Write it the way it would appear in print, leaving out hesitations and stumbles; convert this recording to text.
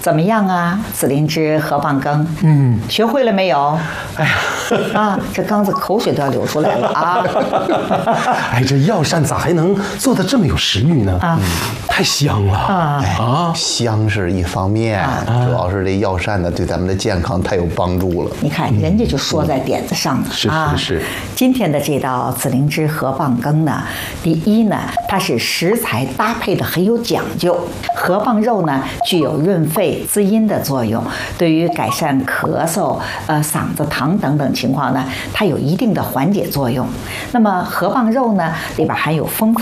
怎么样啊？紫灵芝河蚌羹，学会了没有？ 哎呀， 啊，这刚子口水都要流出来了啊！ 哎，这药膳咋还能做得这么有食欲呢？太香了啊！香是一方面，主要是这药膳呢，对咱们的健康太有帮助了。 你看，人家就说在点子上了是。 今天的这道紫灵芝河蚌羹呢，第一呢，它是食材搭配的很有讲究。河蚌肉呢，具有润肺滋阴的作用，对于改善咳嗽、嗓子疼等等情况呢，它有一定的缓解作用。那么河蚌肉呢，里边含有丰富